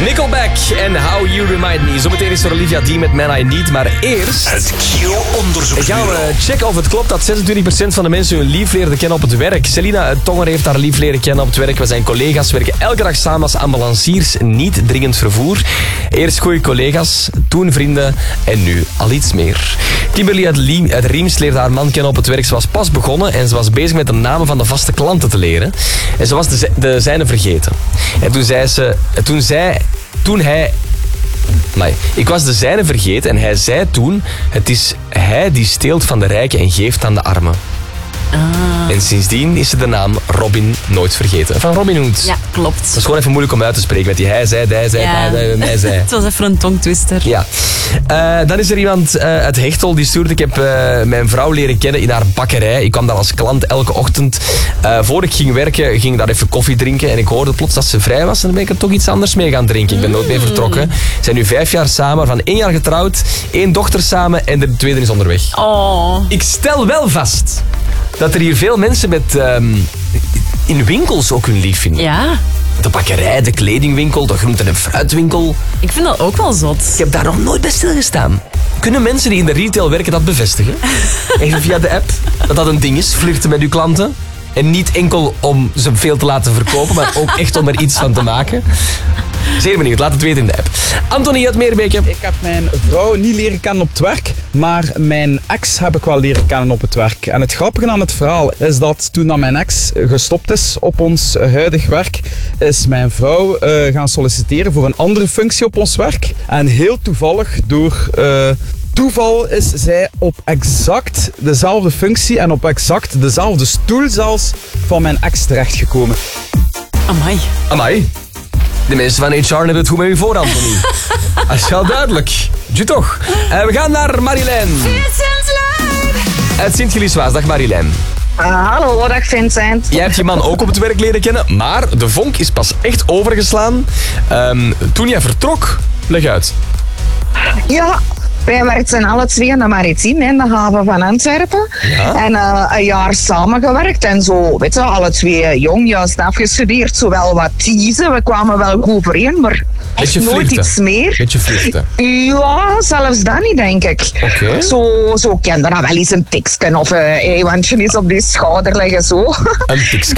Nickelback en How You Remind Me. Zometeen is er Olivia D met Man I Need, maar eerst... Het Q-onderzoeksbureau. Gaan we checken of het klopt dat 26% van de mensen hun lief leerden kennen op het werk. Selina Tonger heeft haar lief leren kennen op het werk. We zijn collega's, werken elke dag samen als ambulanciers, niet dringend vervoer. Eerst goeie collega's, toen vrienden en nu al iets meer. Kimberly uit Riems leerde haar man kennen op het werk. Ze was pas begonnen en ze was bezig met de namen van de vaste klanten te leren. En ze was de zijne vergeten. En ik was de zijne vergeten en hij zei toen: het is hij die steelt van de rijken en geeft aan de armen. En sindsdien is ze de naam Robin nooit vergeten. Van Robin Hood. Ja, klopt. Dat is gewoon even moeilijk om uit te spreken met die hij zei, hij zei, hij zei. Het was even een tongtwister. Ja. Dan is er iemand uit Hechtel die stuurt: ik heb mijn vrouw leren kennen in haar bakkerij. Ik kwam daar als klant elke ochtend. Voor ik ging werken, ging ik daar even koffie drinken. En ik hoorde plots dat ze vrij was. En dan ben ik er toch iets anders mee gaan drinken. Ik ben nooit meer vertrokken. We zijn nu 5 jaar samen, van 1 jaar getrouwd, 1 dochter samen en de tweede is onderweg. Oh. Ik stel wel vast dat er hier veel mensen met in winkels ook hun lief vinden. Ja. De bakkerij, de kledingwinkel, de groente- en fruitwinkel. Ik vind dat ook wel zot. Ik heb daar nog nooit bij stilgestaan. Kunnen mensen die in de retail werken dat bevestigen? Even via de app. Dat een ding is, flirten met uw klanten. En niet enkel om ze veel te laten verkopen, maar ook echt om er iets van te maken. Zeer benieuwd, laat het weten in de app. Anthony uit Meerbeke. Ik heb mijn vrouw niet leren kennen op het werk, maar mijn ex heb ik wel leren kennen op het werk. En het grappige aan het verhaal is dat toen dat mijn ex gestopt is op ons huidig werk, is mijn vrouw gaan solliciteren voor een andere functie op ons werk. En heel toevallig, door toeval, is zij op exact dezelfde functie en op exact dezelfde stoel zelfs van mijn ex terechtgekomen. Amai. De mensen van HR hebben het goed met u voor, Anthony. Dat is wel duidelijk. Je toch. We gaan naar Marilijn. Uit Sint-Gilles-Waas. Dag Marilijn. Hallo, dag Vincent. Jij hebt je man ook op het werk leren kennen, maar de vonk is pas echt overgeslaan toen jij vertrok. Leg uit. Ja, wij werkten alle twee in de Maritiem in de haven van Antwerpen. Ja? En een jaar samengewerkt en zo, weet je, alle twee jong, juist afgestudeerd, zowel wat teasen. We kwamen wel goed overeen, maar echt Beetje nooit flirten. iets meer. Beetje flirten. Ja, zelfs dat niet, denk ik. Oké. Zo kende dat wel eens een tikje of een handje eens op die schouder leggen, zo. Een tikske.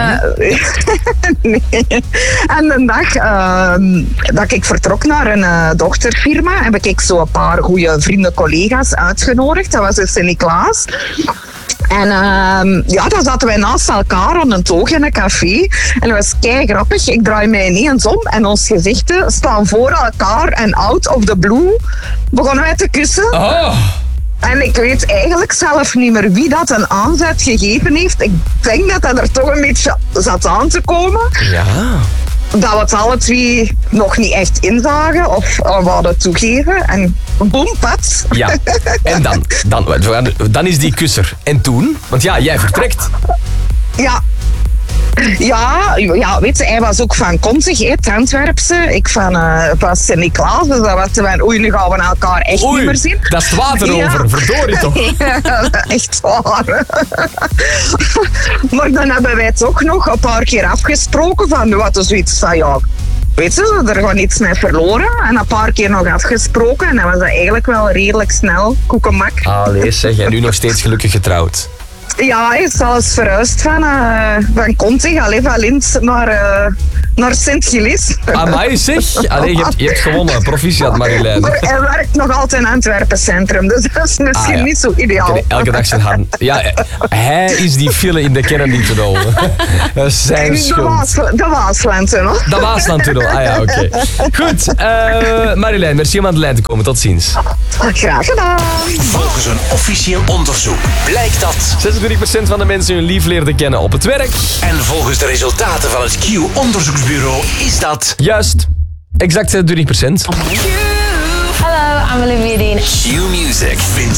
Nee. En de dag dat ik vertrok naar een dochterfirma, heb ik zo een paar goede vrienden, collega's uitgenodigd. Dat was in Sint-Niklaas. En dan zaten wij naast elkaar aan een toog in een café. En dat was kei grappig. Ik draai mij ineens om en onze gezichten staan voor elkaar. En out of the blue begonnen wij te kussen. Oh. En ik weet eigenlijk zelf niet meer wie dat een aanzet gegeven heeft. Ik denk dat er toch een beetje zat aan te komen. Ja. Dat we het alle twee nog niet echt inzagen of wouden toegeven. En boem, pat. Ja. En dan is die kusser. En toen? Want ja, jij vertrekt. Ja, weet je, hij was ook van Kontig, het Antwerpse. Ik van Sint-Niklaas, dus dat was van, oei, nu gaan we elkaar echt niet meer zien. Dat is het water over, verdorie toch. Ja, echt waar. Maar dan hebben wij toch nog een paar keer afgesproken van, wat is zoiets van, ja, weet je, er gewoon iets mee verloren. En een paar keer nog afgesproken en dan was dat eigenlijk wel redelijk snel, koekemak. Allee zeg, en nu nog steeds gelukkig getrouwd. Ja, hij is zelfs verhuisd van Kontig, van Lint naar Sint-Gilles. Amai zeg. Allee, je hebt gewonnen. Proficiat Marilijn. Maar hij werkt nog altijd in Antwerpen Centrum, dus dat is misschien niet zo ideaal. Elke dag zijn hand. Ja, hij is die file in de Kennedy-tunnel. Dat is zijn schuld. De Waaslandtunnel. De Waaslandtunnel, ah ja, oké. Goed, Marilijn, merci om aan de lijn te komen. Tot ziens. Graag gedaan. Volgens een officieel onderzoek blijkt dat 26% van de mensen hun lief leerden kennen op het werk. En volgens de resultaten van het Q-onderzoeksbureau is dat Juist. Exact 26%. Hello, I'm Olivia Dean. Q-Music. Vincent